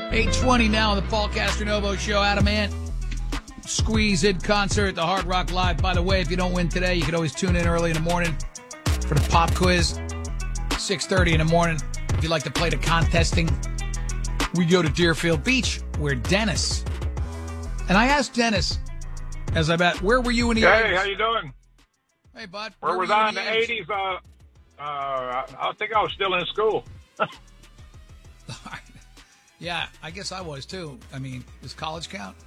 8:20 now on the Paul Castronovo Show. Adam Ant, Squeeze in concert at the Hard Rock Live. By the way, if you don't win today, you can always tune in early in the morning for the pop quiz, 6:30 in the morning. If you'd like to play the contesting, we go to Deerfield Beach, where Dennis. And I asked Dennis, as I bet, where were you in the 80s? Hey, how you doing? Hey, bud. Where was I in the 80s? I think I was still in school. Yeah, I guess I was too. I mean, does college count?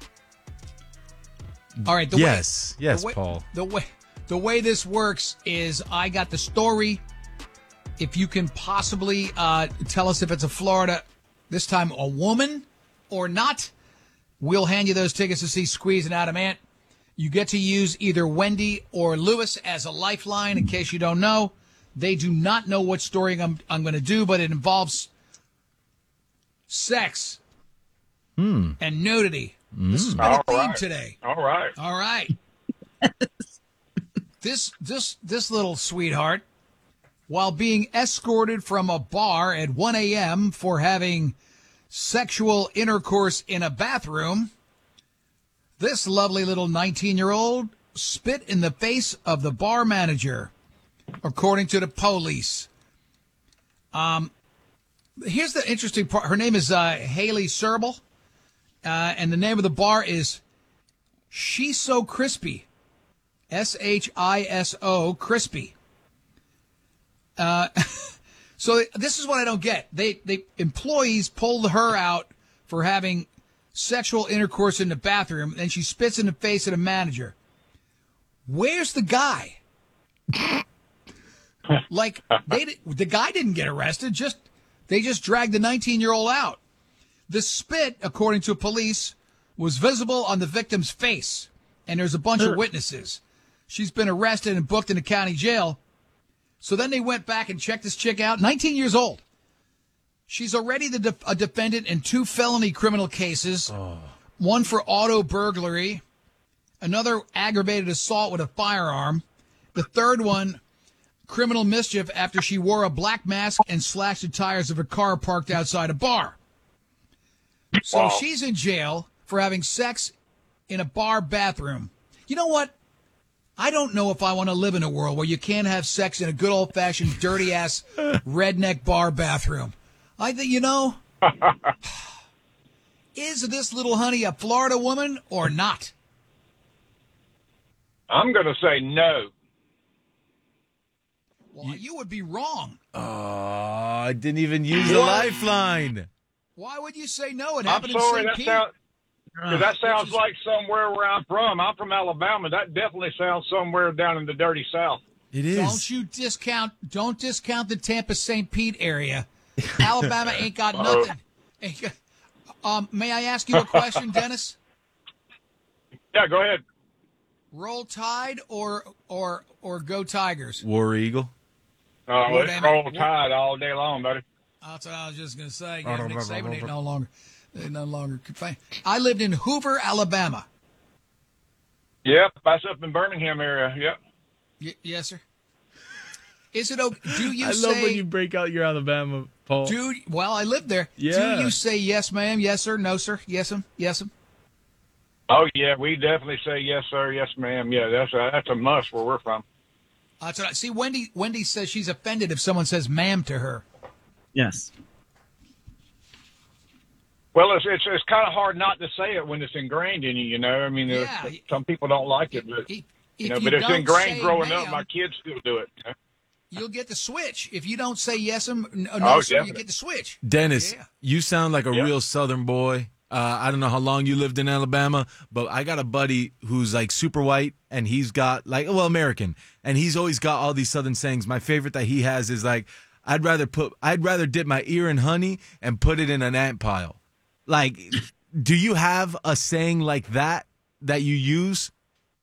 All right. Yes, Paul. The way this works is I got the story. If you can possibly tell us if it's a Florida, this time a woman or not, we'll hand you those tickets to see Squeeze and Adam Ant. You get to use either Wendy or Lewis as a lifeline in case you don't know. They do not know what story I'm going to do, but it involves sex and nudity. This has been a theme today. All right. All right. This little sweetheart, while being escorted from a bar at 1 a.m. for having sexual intercourse in a bathroom, this lovely little 19-year-old spit in the face of the bar manager, according to the police. Here's the interesting part. Her name is Haley Serbel, and the name of the bar is Shiso Crispy, Shiso Crispy. So this is what I don't get. They employees pulled her out for having sexual intercourse in the bathroom, and she spits in the face of the manager. Where's the guy? Like, the guy didn't get arrested. They just dragged the 19-year-old out. The spit, according to police, was visible on the victim's face, and there's a bunch of witnesses. She's been arrested and booked in the county jail. So then they went back and checked this chick out, 19 years old. She's already a defendant in 2 felony criminal cases, one for auto burglary, another aggravated assault with a firearm, the third one, criminal mischief after she wore a black mask and slashed the tires of a car parked outside a bar. So she's in jail for having sex in a bar bathroom. You know what? I don't know if I want to live in a world where you can't have sex in a good old-fashioned, dirty-ass, redneck bar bathroom. I think, is this little honey a Florida woman or not? I'm going to say no. Well, you would be wrong. Oh, I didn't even use the lifeline. Why would you say no? It I'm happened sorry, in St. that Pete. sounds like somewhere where I'm from. I'm from Alabama. That definitely sounds somewhere down in the dirty South. It is. Don't discount the Tampa St. Pete area. Alabama ain't got nothing. May I ask you a question, Dennis? Yeah, go ahead. Roll Tide or go Tigers? War Eagle. It's Roll Tide all day long, buddy. That's what I was just going to say. Nick Saban ain't no longer. I lived in Hoover, Alabama. Yep, that's up in Birmingham area. Yep. Yes, sir. Is it okay? Do you I say? love when you break out your Alabama, Paul. Well, I lived there. Yeah. Do you say yes, ma'am, yes, sir, no, sir, yes, yes, Oh yeah, we definitely say yes, sir, yes, ma'am. Yeah, that's a must where we're from. That's what see. Wendy says she's offended if someone says ma'am to her. Yes. Well, it's kind of hard not to say it when it's ingrained in you. I mean, some people don't like it, but but it's ingrained growing up. My kids still do it. You'll get the switch if you don't say yes and no, sir. You get the switch. Dennis, you sound like a real Southern boy. I don't know how long you lived in Alabama, but I got a buddy who's like super white, and he's got American, and he's always got all these Southern sayings. My favorite that he has is like, I'd rather dip my ear in honey and put it in an ant pile. Like, do you have a saying like that you use?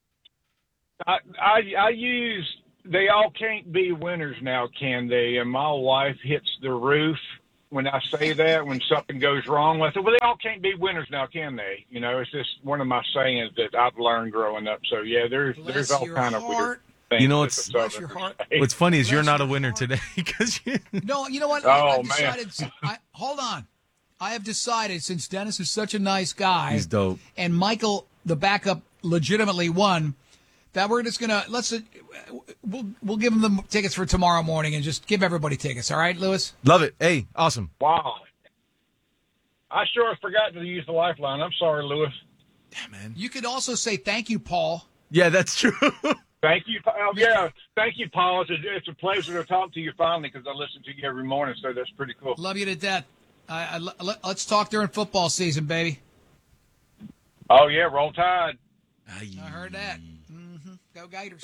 I use, they all can't be winners now, can they? And my wife hits the roof when I say that, when something goes wrong with it. Well, they all can't be winners now, can they? It's just one of my sayings that I've learned growing up. So, yeah, there's all kind of weird things. You know, what's funny is you're not a winner today. No, you know what? Oh, I decided, hold on. I have decided, since Dennis is such a nice guy, He's dope. and Michael, the backup, legitimately won, that we're just gonna we'll give him the tickets for tomorrow morning and just give everybody tickets. All right, Lewis? Love it. Hey, awesome. Wow. I sure forgot to use the lifeline. I'm sorry, Lewis. Yeah, man. You could also say thank you, Paul. Yeah, that's true. Thank you. Yeah, thank you, Paul. It's a pleasure to talk to you finally because I listen to you every morning, so that's pretty cool. Love you to death. Let's talk during football season, baby. Oh, yeah, roll tide. I heard that. Mm-hmm. Go Gators.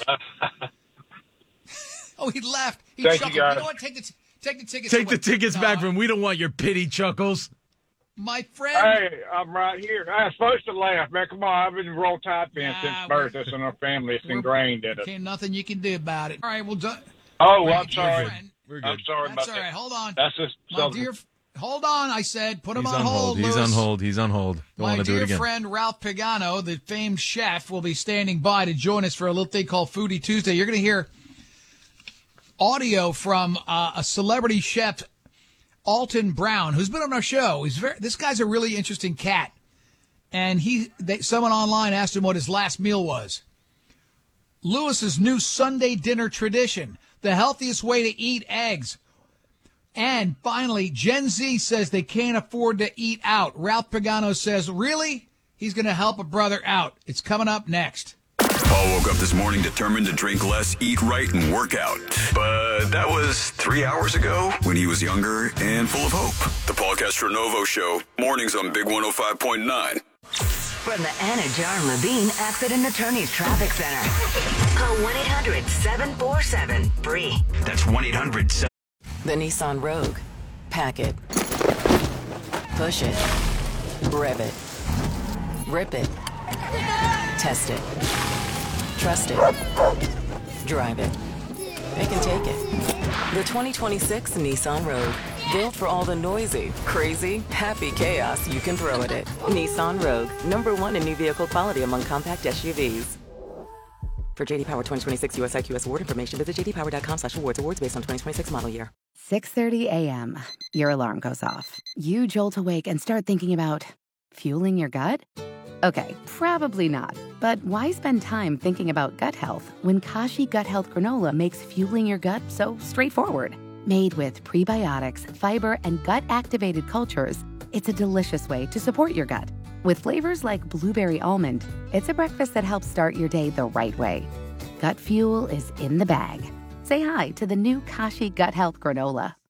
Oh, he left. He Thank chuckled. you, guys. You know what? Take the tickets. Take the away. tickets No, back from him. We don't want your pity chuckles. my friend. Hey, I'm right here. I'm supposed to laugh, man. Come on, I've been a roll tide fan since birth. That's in our family. It's ingrained in us. Okay, nothing you can do about it. All right, well done. Oh, Right, I'm sorry. friend. We're good. I'm sorry That's about all right. that. Hold on. That's just My something. dear, hold on. I said, put him He's on hold. He's Lewis. on hold. He's on hold. Don't My want to do it dear again. friend Ralph Pagano, the famed chef, will be standing by to join us for a little thing called Foodie Tuesday. You're going to hear audio from a celebrity chef, Alton Brown, who's been on our show. This guy's a really interesting cat. And someone online asked him what his last meal was. Lewis's new Sunday dinner tradition, the healthiest way to eat eggs. And finally, Gen Z says they can't afford to eat out. Ralph Pagano says, really? He's going to help a brother out. It's coming up next. Paul woke up this morning determined to drink less, eat right, and work out. But that was 3 hours ago when he was younger and full of hope. The Paul Castronovo Show, mornings on Big 105.9. From the Anna Jar Levine Accident Attorneys Traffic Center. Call 1-800-747-FREE. That's 1-800. The Nissan Rogue. Pack it. Push it. Rev it. Rip it. Test it. Trust it. Drive it. It can take it. The 2026 Nissan Rogue. Built for all the noisy, crazy, happy chaos you can throw at it. Nissan Rogue. #1 in new vehicle quality among compact SUVs. For JD Power 2026 US IQS award information, visit jdpower.com/awards. Awards based on 2026 model year. 6:30 a.m. Your alarm goes off. You jolt awake and start thinking about fueling your gut? Okay, probably not. But why spend time thinking about gut health when Kashi Gut Health Granola makes fueling your gut so straightforward? Made with prebiotics, fiber, and gut-activated cultures, it's a delicious way to support your gut. With flavors like blueberry almond, it's a breakfast that helps start your day the right way. Gut fuel is in the bag. Say hi to the new Kashi Gut Health Granola.